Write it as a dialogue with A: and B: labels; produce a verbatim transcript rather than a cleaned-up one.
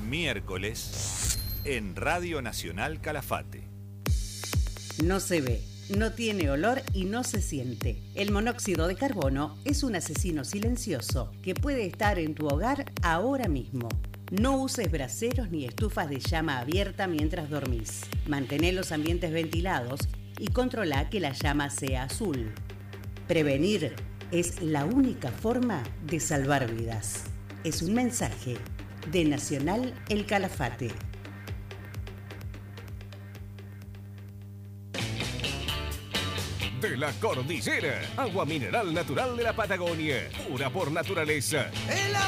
A: miércoles en Radio Nacional Calafate.
B: No se ve, no tiene olor y no se siente. El monóxido de carbono es un asesino silencioso que puede estar en tu hogar ahora mismo. No uses braseros ni estufas de llama abierta mientras dormís. Mantén los ambientes ventilados y controla que la llama sea azul. Prevenir es la única forma de salvar vidas. Es un mensaje de Nacional El Calafate.
C: De la Cordillera, agua mineral natural de la Patagonia, pura por naturaleza.